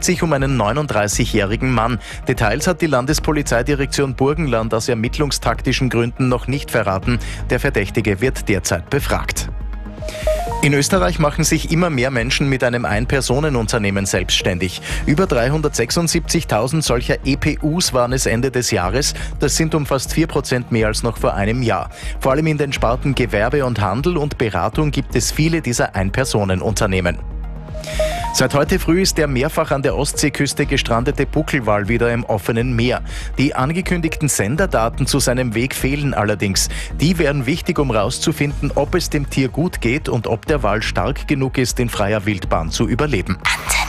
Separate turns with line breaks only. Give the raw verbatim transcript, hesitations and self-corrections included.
handelt sich um einen neununddreißigjährigen Mann. Details hat die Landespolizeidirektion Burgenland aus ermittlungstaktischen Gründen noch nicht verraten. Der Verdächtige wird derzeit befragt. In Österreich machen sich immer mehr Menschen mit einem Ein-Personen-Unternehmen selbstständig. Über dreihundertsechsundsiebzigtausend solcher E P Us waren es Ende des Jahres. Das sind um fast vier Prozent mehr als noch vor einem Jahr. Vor allem in den Sparten Gewerbe und Handel und Beratung gibt es viele dieser Ein-Personen-Unternehmen. Seit heute früh ist der mehrfach an der Ostseeküste gestrandete Buckelwal wieder im offenen Meer. Die angekündigten Senderdaten zu seinem Weg fehlen allerdings. Die wären wichtig, um herauszufinden, ob es dem Tier gut geht und ob der Wal stark genug ist, in freier Wildbahn zu überleben.